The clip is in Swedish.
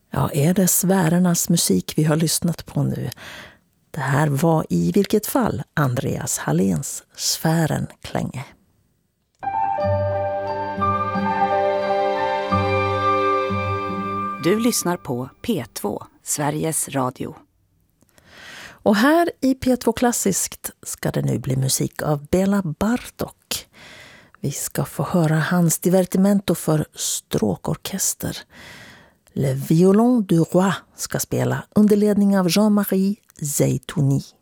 Ja, är det sfärernas musik vi har lyssnat på nu? Det här var i vilket fall Andreas Halléns Sfärenklänge. Du lyssnar på P2, Sveriges Radio. Och här i P2 Klassiskt ska det nu bli musik av Bela Bartok. Vi ska få höra hans divertimento för stråkorkester. Le Violon du Roi ska spela under ledning av Jean-Marie Zeytouni.